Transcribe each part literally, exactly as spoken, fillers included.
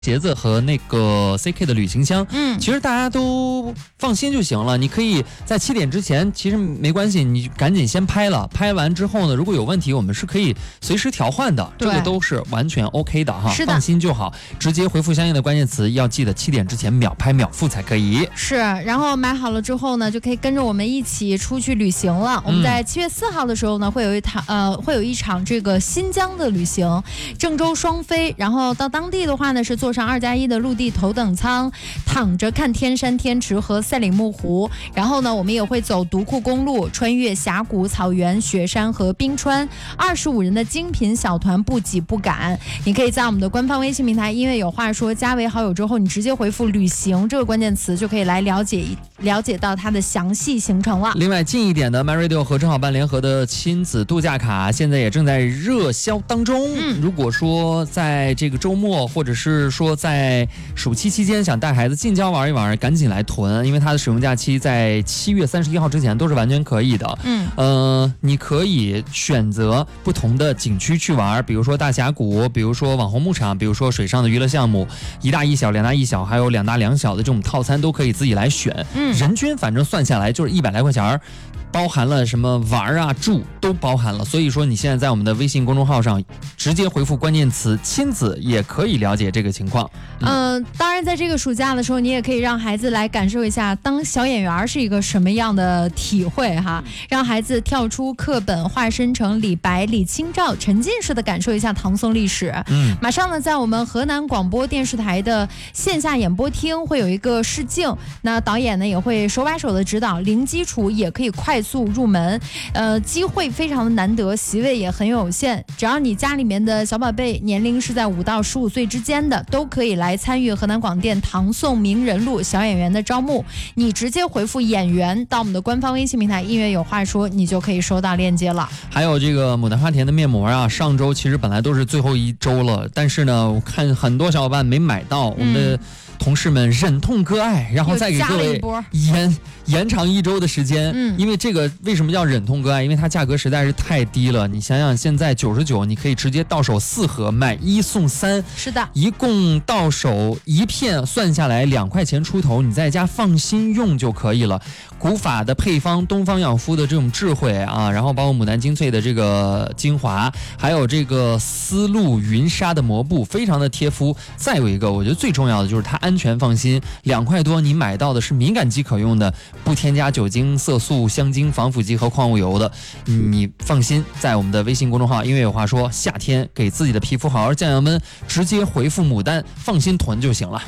鞋子和那个 C K 的旅行箱， 嗯， 其实大家都放心就行了。你可以在七点之前，其实没关系，你赶紧先拍了。拍完之后呢，如果有问题，我们是可以随时调换的，这个都是完全 OK 的哈。 是的， 放心就好，直接回复相应的关键词，要记得七点之前秒拍秒付才可以。 是，然后买好了之后呢，就可以跟着我们一起出去旅行了。嗯、我们在七月四号的时候呢，会有一场呃，会有一场这个新疆的旅行，郑州双飞，然后到当地的话呢，是坐上二加一的陆地头等舱，躺着看天山天池和赛里木湖。然后呢，我们也会走独库公路，穿越峡谷、草原、雪山和冰川。二十五人的精品小团，不挤不赶。你可以在我们的官方微信平台音乐有话说加为好友之后，你直接回复旅行这个关键词，就可以来了解了解到它的详细行程了。 另外近一点的 MyRadio 和正好办联合的亲子度假卡现在也正在热销当中。嗯，如果说在这个周末或者是说在暑期期间想带孩子近郊玩一玩，赶紧来囤，因为它的使用假期在七月三十一号之前都是完全可以的。嗯，呃，你可以选择不同的景区去玩，比如说大峡谷，比如说网红牧场，比如说水上的娱乐项目，一大一小、两大一小，还有两大两小的这种套餐都可以自己来选。嗯，人均反正算下来就是一百来块钱，包含了什么玩啊住都包含了。所以说你现在在我们的微信公众号上直接回复关键词亲子，也可以了解这个情况。 嗯、呃，当然在这个暑假的时候，你也可以让孩子来感受一下当小演员是一个什么样的体会哈，让孩子跳出课本，化身成李白、李清照，沉浸式的感受一下唐宋历史。嗯，马上呢，在我们河南广播电视台的线下演播厅会有一个试镜，那导演呢也会手把手的指导，零基础也可以快速入门。呃，机会非常的难得，席位也很有限，只要你家里面的小宝贝年龄是在五到十五岁之间的，都可以来参与河南广电唐宋名人录小演员的招募。你直接回复演员到我们的官方微信平台音乐有话说，你就可以收到链接了。 还有这个牡丹花田的面膜啊，上周其实本来都是最后一周了，但是呢我看很多小伙伴没买到，我们的同事们忍痛割爱，然后再给各位延延长一周的时间。嗯，因为这个为什么叫忍痛割爱？因为它价格实在是太低了。你想想，现在九十九，你可以直接到手四盒，买一送三。 是的， 一共到手一片，算下来两块钱出头，你在家放心用就可以了。古法的配方，东方养肤的这种智慧啊，然后包括牡丹精粹的这个精华，还有这个丝路云纱的膜布，非常的贴肤。再有一个，我觉得最重要的就是它安全放心，两块多你买到的是敏感肌可用的，不添加酒精、色素、香精、防腐剂和矿物油的，你放心。在我们的微信公众号音乐有话说，夏天给自己的皮肤好好降降温，直接回复牡丹，放心囤就行了。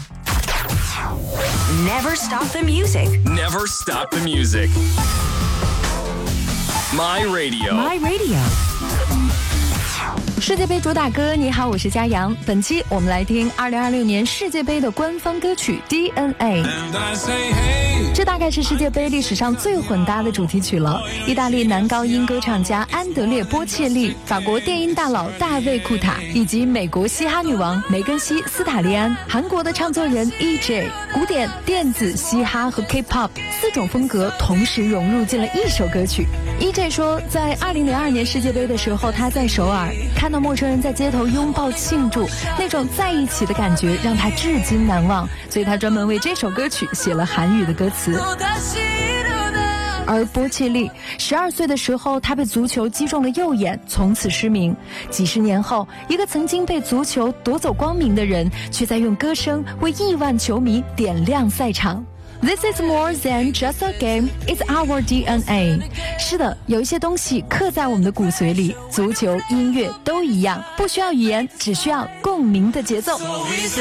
Never stop the music. Never stop the music. My radio. My radio. 世界杯主打歌，你好，我是嘉阳。本期我们来听二零二六年世界杯的官方歌曲 D N A。这大概是世界杯历史上最混搭的主题曲了。意大利男高音歌唱家安德烈·波切利，法国电音大佬大卫·库塔，以及美国嘻哈女王梅根西·斯塔利安，韩国的唱作人 E J， 古典、电子、嘻哈和 K-pop 四种风格同时融入进了一首歌曲。E J 说，在二零零二年世界杯的时候，他在首尔看到陌生人在街头拥抱庆祝，那种在一起的感觉让他至今难忘，所以他专门为这首歌曲写了韩语的歌词。而波切利十二岁的时候，他被足球击中了右眼，从此失明。几十年后，一个曾经被足球夺走光明的人，却在用歌声为亿万球迷点亮赛场。This is more than just a game, it's our D N A。 是的，有一些东西刻在我们的骨髓里，足球、音乐都一样，不需要语言，只需要共鸣的节奏。So